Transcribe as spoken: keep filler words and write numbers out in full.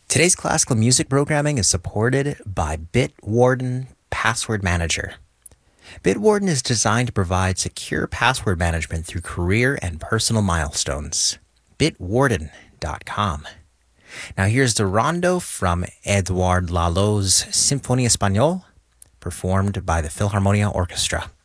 Today's classical music programming is supported by Bitwarden Password Manager. Bitwarden is designed to provide secure password management through career and personal milestones. bitwarden dot com. Now here's the rondo from Edouard Lalo's Symphonie Espagnole, performed by the Philharmonia Orchestra.